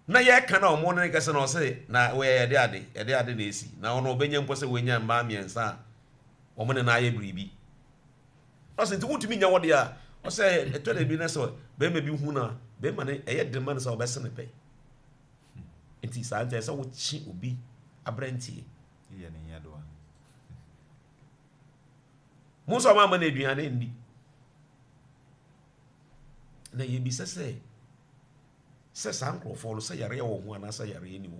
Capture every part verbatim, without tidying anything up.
na ye kana omo ne kase na ose na we ye de ade ye de ade na esi na ono obenya mpo se wenya mba miensa omo ne na aye bribi ose nti wutumi nya wode a ose eto na bi na so be ma bi hu na be ma ne eye de man so obese ne pe nti sa nti se wo chi obi abrantie ye ne nya do mo so ma ma na aduane ndi na ye bi sese se sankrofo lo se yare wo ho ana se yare ni wo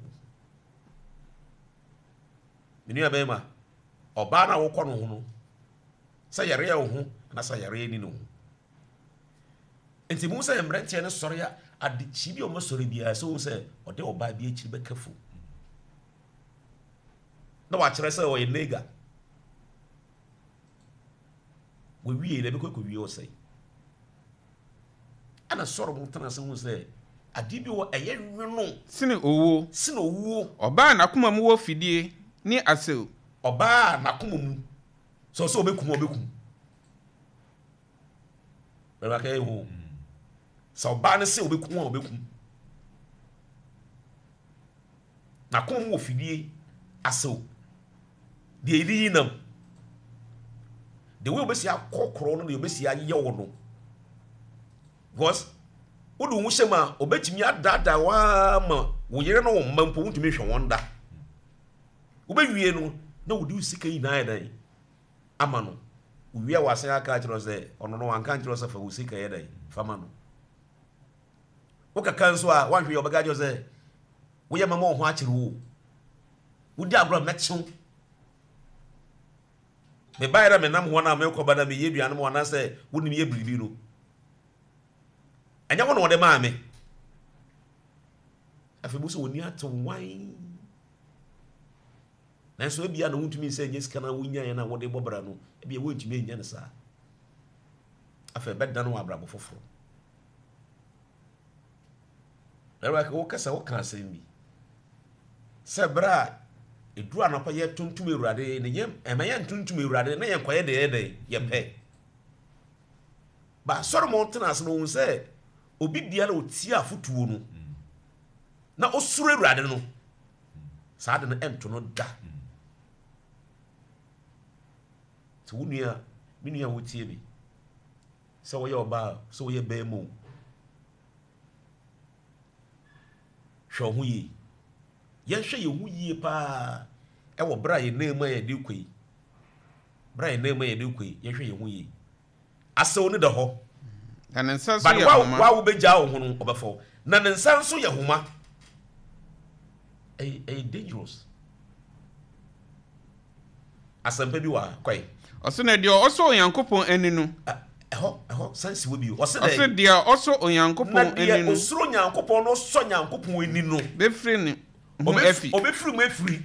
minu ya be ma oba na wo kɔ no ho no se yare wo ho ana se yare ni no enti mu se mbrante ne sɔre ya adichi bi o mo sɔre bia se wo se ɔde oba bi akiri be kafu na wa kyerɛ se o ye nega we wie le be ko ko wie o sei ana sɔre mo tana se wo se adibi wo eye nwono sine owo sine owo oba na kuma mu wo fidie ni asew oba na kuma mu so so obekum obekum beba kai ho so oba ne se obekum obekum na kuma mu wo fidie asew de iri nam de we obesi akokoro no de obesi aye wo no because wodu wo hyema obetimi adada wa ma wo yere no mampo wutumi hwe wonda obewie no na wodi usika yi na adan ama no uwie wasen aka kiro se ono no wanka kiro se fa usika ye dan fama no wo kaka nso a wanhwe ye obaga jo se wo ye mama ho akire wo wodi agro mechew me bayra me nam ho na me ko bana me ye duane mo na se woni me ye biribi no anya wono wode maame afebu so woni ato wan nanso ebia na wuntumi se nye sika na wonya ya na wode bobra no ebia wontumi nya ne sa afa bedda no abrabo foforo lewa ka wokasa wokasa mi se bra edu anapa ye tuntum ewurade ne ye emaye tuntum ewurade na ye kwaye de ye de ye pe ba soro mo tena so no se obi bia na otia afotuo no na osuro ewurade no saa de no ento no da to wunia minua wotie bi se wo ye oba se wo ye bemu hwo hu yi ye hwe ye hu yi pa e wo bra ye na ma ye de kwei bra ye na ma ye de kwei ye hwe ye hu yi asew ne da ho na nsa so ye homa wa wo beja wo ho no obefo na nsa so ye homa eh eh dangerous asampa bi wa kwai oso na dia oso onyankopon ani no eho eho sansi wo bi oso da oso dia oso onyankopon ani no osoro onyankopon no so onyankopon ani no be free ni mo afi obefiri mo afiri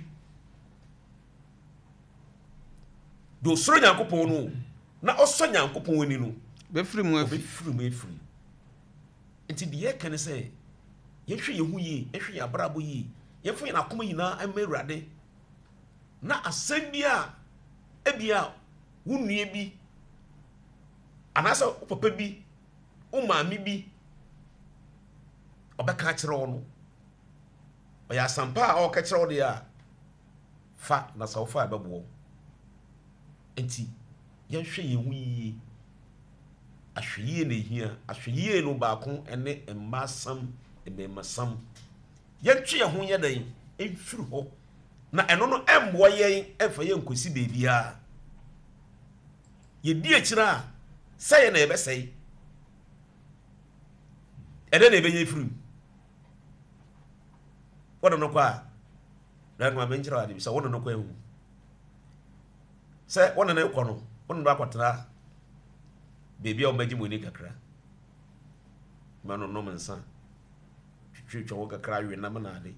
do osoro onyankopon no na oso onyankopon ani no be free mo afi obefiri mo afiri enti de kan say ye hwe ye hu yi ye hwe ya brabo yi ye fu ye na koma yi na amawurade na asembia ebia wunue bi anasa papa bi o maami bi obeka kire wo no oya sampa a o ka kire wo de a fa na sa wo fa bebo enti ye hwe ye hu yi ahweye na hia ahweye no baako ene emmasam ebemasam ye twe ye ho ye dan emfiri ho na eno no embo yen efa ye nkosi bebia ye di akira saye na ebe sei ede na ebe ye firim wodo no kwa dan ma menjira wadi bisa wodo no kwa ehu se wodo na ekọ no wodo ba kwatra bebia o maji moni kakra mano no mensa twitwa wo kakra wi na na ade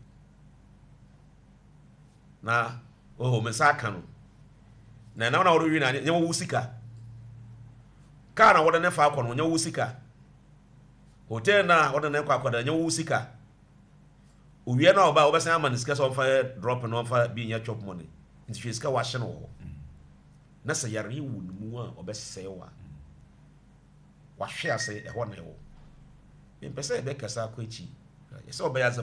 na oh mensa aka no na na wodo wi na nya wo sika ka na wodo ne fa akọ no nya wo sika hotel na wodo ne kwa akwada nya wo sika owie na oba obesan amane sika so fa drop no fa bi nya chop money nti hwe sika wa hye no ho na sa yare wu mu a obesese wa wa hwe ase e ho na e wo mpese e be kasa akọ echi yese oba ya